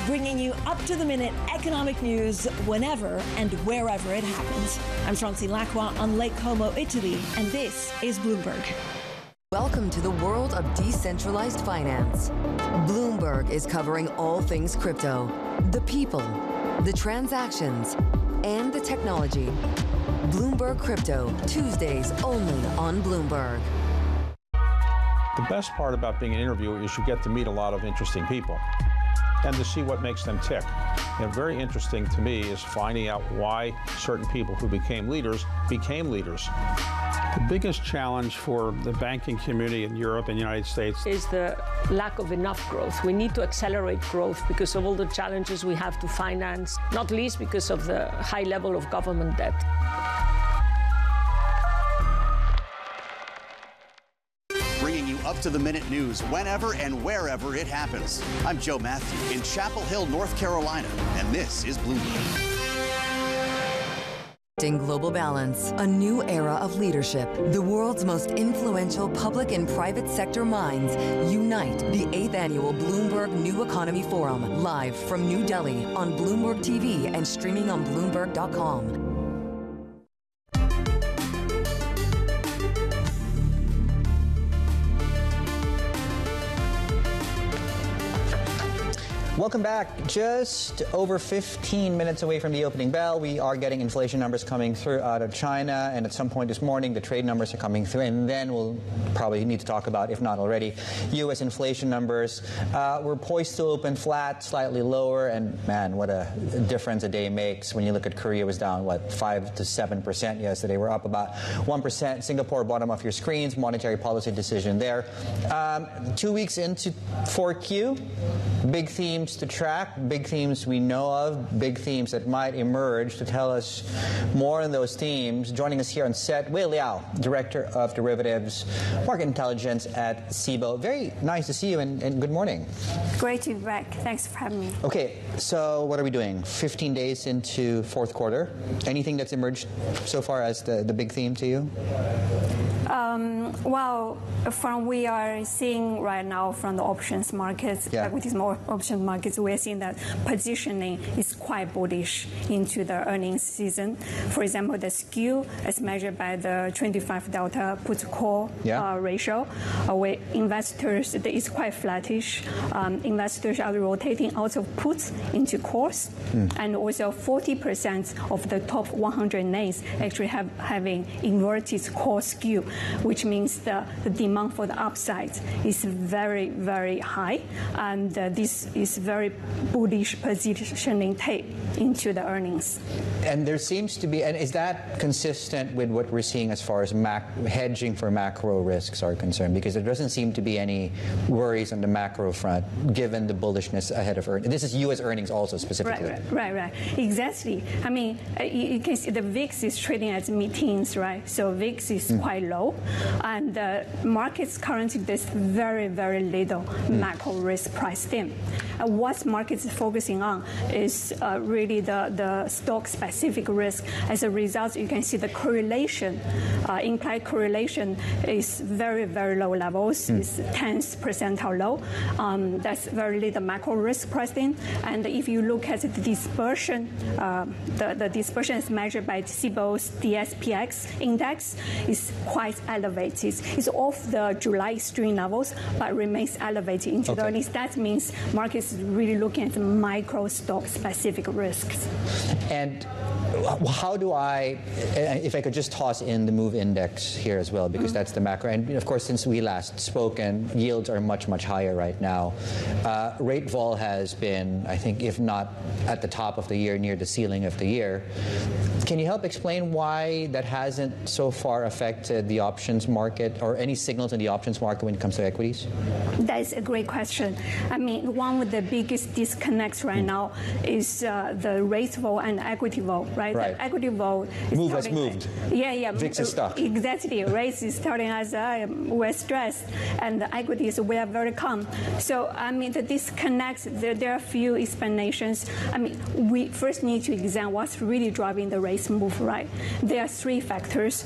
bringing you up-to-the-minute economic news whenever and wherever it happens. I'm Chauncey Lacroix on Lake Como, Italy, and this is Bloomberg. Welcome to the world of decentralized finance. Bloomberg is covering all things crypto, the people, the transactions, and the technology. Bloomberg Crypto, Tuesdays only on Bloomberg. The best part about being an interviewer is you get to meet a lot of interesting people and to see what makes them tick. And very interesting to me is finding out why certain people who became leaders. The biggest challenge for the banking community in Europe and the United States is the lack of enough growth. We need to accelerate growth because of all the challenges we have to finance, not least because of the high level of government debt. Bringing you up-to-the-minute news whenever and wherever it happens. I'm Joe Matthew in Chapel Hill, North Carolina, and this is Bloomberg. Global Balance, a new era of leadership. The world's most influential public and private sector minds unite. The 8th annual Bloomberg New Economy Forum, live from New Delhi on Bloomberg TV and streaming on Bloomberg.com. Welcome back. Just over 15 minutes away from the opening bell, we are getting inflation numbers coming through out of China, and at some point this morning the trade numbers are coming through, and then we'll probably need to talk about, if not already, U.S. inflation numbers. We're poised to open flat, slightly lower, and man, what a difference a day makes when you look at Korea was down, 5 to 7% yesterday. We're up about 1%. Singapore, bottom of your screens, monetary policy decision there. 2 weeks into 4Q, big themes to track, big themes we know of, big themes that might emerge. To tell us more on those themes, joining us here on set, Wei Liao, Director of Derivatives Market Intelligence at Cboe. Very nice to see you, and good morning. Great to be back. Thanks for having me. Okay, so what are we doing? 15 days into fourth quarter. Anything that's emerged so far as the big theme to you? Well, from we are seeing right now from the options markets, equities more options markets, we are seeing that positioning is quite bullish into the earnings season. For example, the skew as measured by the 25 delta put call ratio, where investors, it's quite flattish. Investors are rotating out of puts into calls, and also 40% of the top 100 names actually having inverted call skew, which means the demand for the upside is very, very high, and this is very bullish positioning tape into the earnings. And there seems to be, and is that consistent with what we're seeing as far as hedging for macro risks are concerned? Because there doesn't seem to be any worries on the macro front, given the bullishness ahead of earnings. This is U.S. earnings also specifically. Right. Exactly. I mean, you can see the VIX is trading at mid-teens, right? So VIX is quite low, and the markets currently there's very, very little macro risk priced in. What markets is focusing on is really the stock-specific risk. As a result, you can see the correlation, implied correlation is very, very low levels. It's 10th percentile low. That's very little macro risk priced in. And if you look at the dispersion, the dispersion is measured by Cboe's DSPX index is quite elevated. It's off the July extreme levels, but remains elevated into the earnings. That means markets really looking at the micro stock specific risks. And how do I, if I could just toss in the MOVE index here as well, because that's the macro. And of course, since we last spoke, and yields are much, much higher right now. Rate vol has been, I think, if not at the top of the year, near the ceiling of the year. Can you help explain why that hasn't so far affected the options market, or any signals in the options market when it comes to equities? That's a great question. I mean, one of the biggest disconnects right now is the rate vol and equity vol, right? The equity vol is MOVE has moved. Yeah. VIX is stuck. Exactly. Rates is telling us we're stressed, and the equities we are very calm. So I mean, the disconnects. There are a few explanations. I mean, we first need to examine what's really driving the rates move. Right. There are three factors.